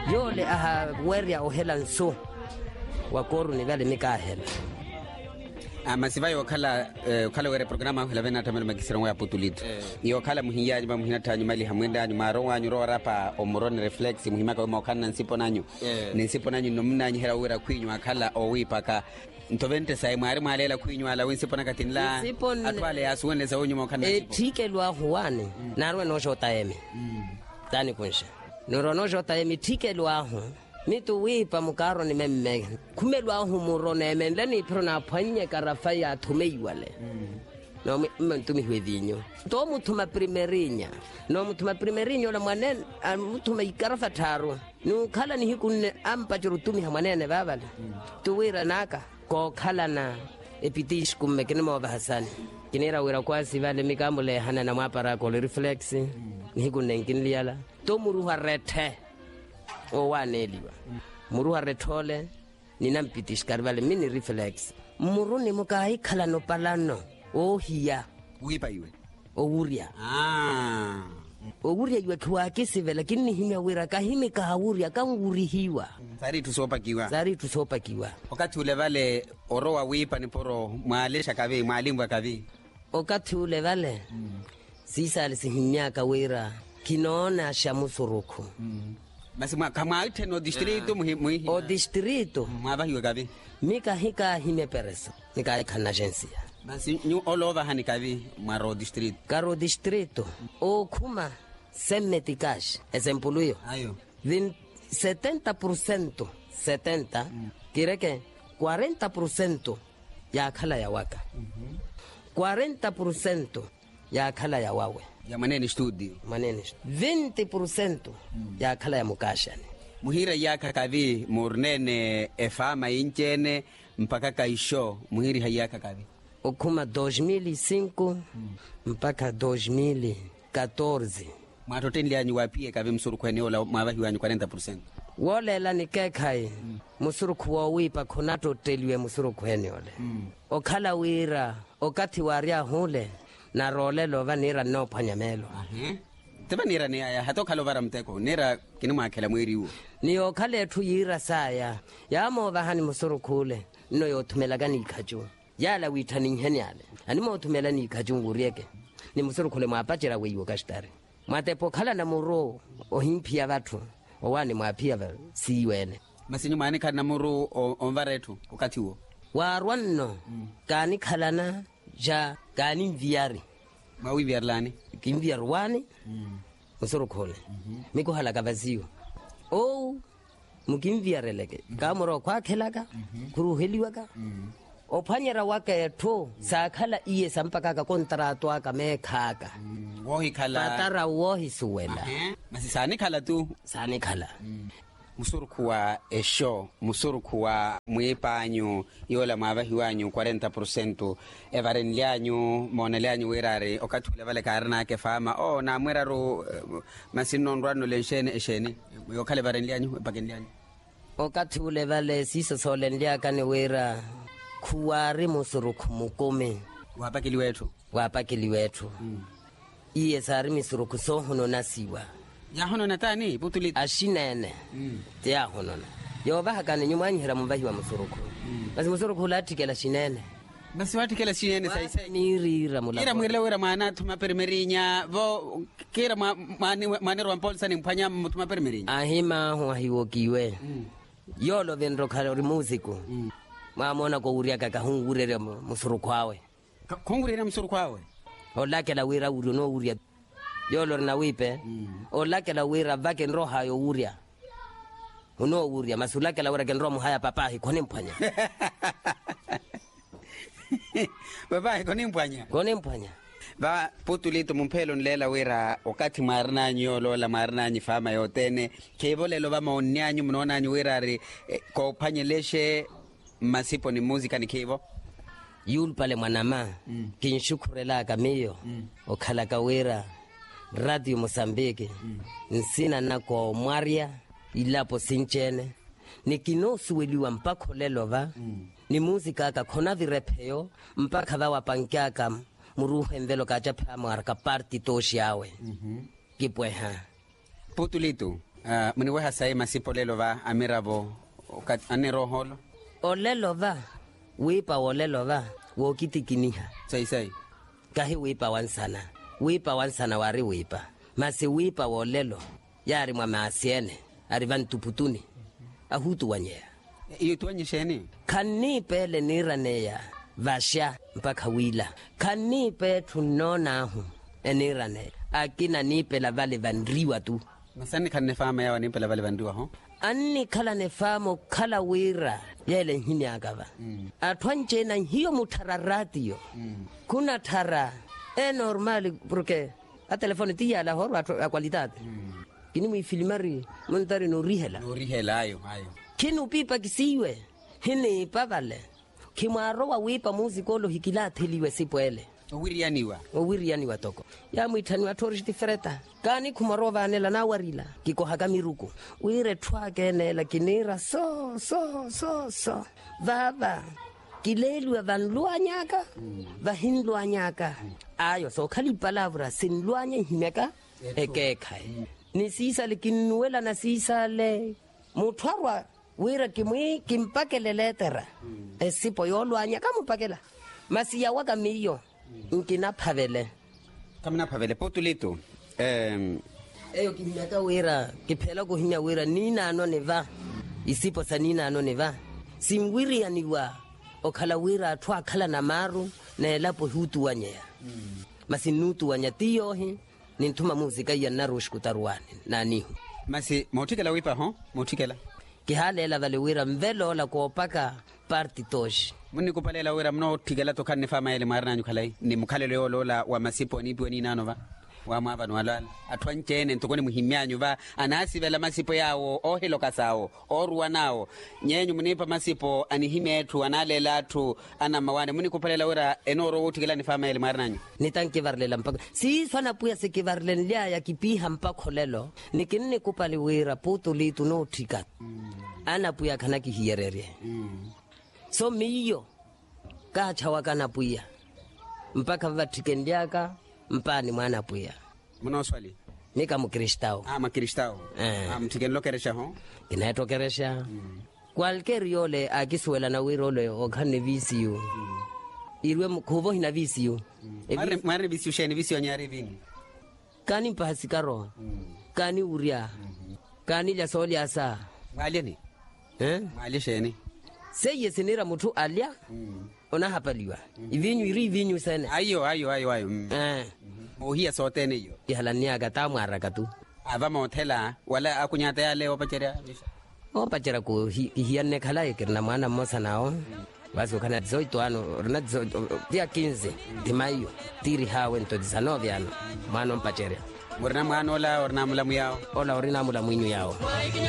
yole aha weria ohela nso wakoru ni vale mikahela masiva yokhala were programa hela vena tamelo makisira ya Putulito yokhala muhinyaji ba muhina tanyu mali hamwenda anyu maro wanyu ro rapa omurone reflex muhima ka mokana nsipo nanyu nsipo nanyu nomnanyi hera wera kwinyu akhala owipaka ntovente sai mwari mwalela kwinyu ala winsipo nakatinla atwale yasuwene za onyu mokana tike lwa huwane narwe no shota emi tani kunsha no shota emi tike lwa hu mitu wipa mukaro ni memme kumelwa humurone menleni prona phanye karafaya thumeiwale no mtumi hwedinyo to mutuma primerinya no mutuma primerinyo la mwanene mutuma ikarafa tharu no khala ni hikunne ampa chirutumi hamwanene babale tuwira naka ko khala na epitish kummekene mo bahasani kinera wira kwasi vale mikambule hana na mwapara ko reflex ni hikunne nkinliala to muruha rethe owaneliwa muruha rethole ninampitish karvale mini reflex muruni mukai khala no palano ohia uipa iwe ouria ouria iwe kwa kisive lakini himya wira kahimi kahauria kangurihiwa sari tusopa kiwa wakati ule vale orowa wipa ni poro mwalesha kavi mwalimbwa kavi wakati ule vale sisa alisihinya kawira kinoona shamusuruku basi kama ite no distrito muhimu o distrito mwabahiwe kavi mika hika hime peresa nika kana agencia basi new all over hani kavi maro distrito karo distrito o kuma semeti cash ejemplo yo ayo 70% 70 kireke 40% ya khala ya waka 40% ya khala ya wawe ya manene studio 20% ya khala ya mukashani muhira yaka kavi murnene efama inchene mpaka kaisho muhiri hayaka kavi okuma 2005 mpaka 2014 mwatotendli anyu wapie kavi msuruku eneo la mwabahi wanyu 40% wolela nikekai musuruku wowipa kunato teliwe musuruku eneo le okhala wira okati waria hule na role lova nira no panyamelo teba nira ne aya hatoka lovara mteko nira kinuma akela mwiri uo ni okale tu yira saya yamo bahani musuru kule no yotumela gani kaju yala witani nhenyale animo otumela ni kaju ngurieke ni musuru kule mwapachira weyo kashtare matepo khala na muro ohimpia bathu owani mwapia siwene masinyu mane kana muro onvaretu wakati huo warwanno kani khalana ja kani viari mawi viarlani kimviar wani musoro khole miko halaka bazio mukimviareleke kamoro kwa khelaka kuru heliwaka ophanyera wake tho sakhala iye sampaka ka kontrato aka mekhaka wohi khala patara wohi suwela masisani khala tu sani khala musuruku wa esho musuruku wa mwepanyu yola mabahi wanyu 40% evaren lyanyu monelyanyu werare okathule vale karna ke fama na mweraro masinondwano lenshene eshene yokhale varen lyanyu paken lyanyu okathule vale siso solen lyaka ne wera khuwari musuruku mukome wapakeli wethu iye sari misuruku sohono nasiwa yahono natani Putulito ashinene ya hono yoba hakane nyumanyira mubahi wa musuruku basi musuruku latikela shinene basi watikela shinene sai nirira mulako kira mwirele wera mana tuma permerinya vo kira manero ampolsa ni mpanya tuma permerinya ahima ho hiwokiwe yolo vendro kalo musiku mamona ko uria kaka hungurere musuruku awe kongurere musuruku awe olakela wira uru no uria yolo na wipe olake la wira vake nroha yo uria uno uria masulake la wira kenro muhaya papahi kone mpanya papahi kone mpanya ba Putulito mumphelo nlela wira wakati marna nyolo la marna nyi fama yotene kebolelo ba maonyanyu mnona nyu wira ri ko phanyeleshe masipo ni muzika ni kebo yul pale mwanama kinshukurela kamiyo okhala kawira Radio Mozambique nsina nako Maria ilapo sinchene nikinosuweliwa mpaka lelova ni muzika ka khona virepeo mpaka va wapankyaka muruhe ndelo ka chapa marka party toshi yawe kipweha Putulito Muni weha sai masipo lelo va amirabo anero holo olelo va wipa olelo va wo kitikiniha sai kahi wipa wansana wari wipa masi wipa olelo yari mwa maasiene ari vantuputuni ahutu wanyea iyo tuanyesheni kanipe niraneya vasha mpaka wila kanipe tunonahu enirane akina nipe la vale vandriwa tu masani kanefama yawa nipe la vale vandriwa ho anni kala nefamo kala wira yele hini agava atwanche na hiyo mutararati kuna tara normali porque a telefone tia la horo a qualidad kini mu filmari montari no rihela ayo kinu pipa kisiwe hini pavale kimaro wa wipa muziko lo hikila theliwe sipwele owirianiwa toko ya muitani wa tourist fereta kani kumaro vanela na warila kiko hakamiruko wire twake nela kinira so vava kilelwa vanluanyaka vahinluanyaka ayo so khali palavra sinluanya himeka ekekai ni sisa le kinuela na sisa le mutwarwa wira kimwi kimpakele letera esipo yolwanya kamupakela masiya waka miyo nkina phavele kamna phavele potulito eyo kimyaka wira kiphela ko hinya wira nina no neva isipo sanina no neva simwiri yaniwa okhala wira athwa khala na maru na lapo hutu wanyea masinutu wanyatiyo hi nintuma muzika ya narush kutarwani nani masi motikela wipa ho motikela kihalela vale wira mvelo la kuopaka party tosh muni kupalela wira mno tigela to kanne fama ele marna nyukhalai ni mukhalelo yolola wa masipo ni pioni nano va wa mava nwalala atwanchene ntokoni muhimyanyu va anasi vela masipo yawo ohelo kasao oruwa nao nyenyu munipa masipo anihime etu analela tu ana mawane muni kupalela wira enoro tigela ni fama ele marna nitanke varlela mpaka si fana puya se kivarlen lia ya kipiha mpaka lelo nikinne kupali wira putulitu no tikat ana puya kana kihierere so miyo kachawa kana puya mpaka vatikendiaka mpani mwana puya muna swali nika mkristao makristao mtikenlo keresha ho kinaeto keresha cualquier yole akiswela na wirole okhane visiyo irwe mkhuvo hina visiyo mare visiyo sheni visiyo nyari vini kani mpahasikaro kani uria kani la soli asa maleni mali sheni seye sinira mutu alia ona hapaliwa ivinyu sana ayo mohia sote niyo ihalania gatamu arakatu ava mothela wala akunyata ya leo pachera ko hiyanne khala ikirna mwana mosa nao basi kana 18 ano na dia 15 de mayo tiri hawe ento 19 ano mwana mpachera murna mwana ola orna mulamu yao ola orina mulamu yao